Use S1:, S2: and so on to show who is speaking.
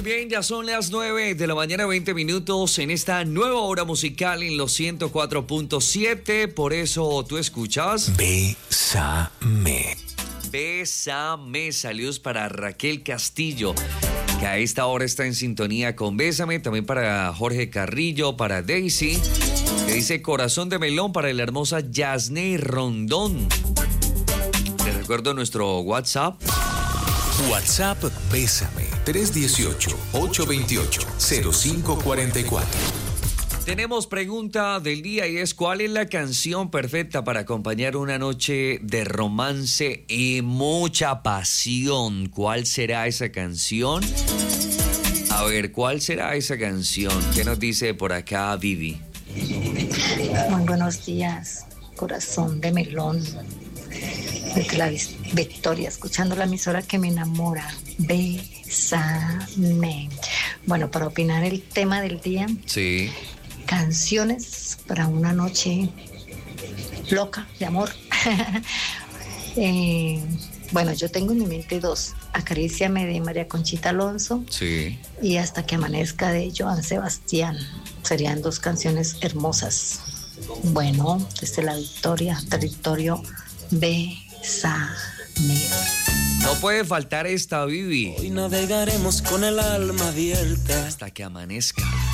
S1: Bien, ya son las 9 de la mañana, 20 minutos en esta nueva hora musical en los 104.7. Por eso tú escuchas
S2: Bésame.
S1: Bésame. Saludos para Raquel Castillo, que a esta hora está en sintonía con Bésame. También para Jorge Carrillo, para Daisy, que dice corazón de melón para la hermosa Yasney Rondón. Te recuerdo nuestro WhatsApp.
S2: WhatsApp Bésame 318-828-0544.
S1: Tenemos pregunta del día y es: ¿cuál es la canción perfecta para acompañar una noche de romance y mucha pasión? ¿Cuál será esa canción? A ver, ¿cuál será esa canción? ¿Qué nos dice por acá Vivi?
S3: Muy buenos días, corazón de melón. Desde la Victoria, escuchando la emisora que me enamora. Bésame. Bueno, para opinar el tema del día.
S1: Sí.
S3: Canciones para una noche loca de amor. Bueno, yo tengo en mi mente dos: Acaríciame de María Conchita Alonso,
S1: Sí.
S3: y Hasta que amanezca de Joan Sebastián. Serían dos canciones hermosas. Bueno, desde la Victoria, territorio Bésame.
S1: No puede faltar esta, Vivi.
S4: Hoy navegaremos con el alma abierta
S1: Hasta que amanezca.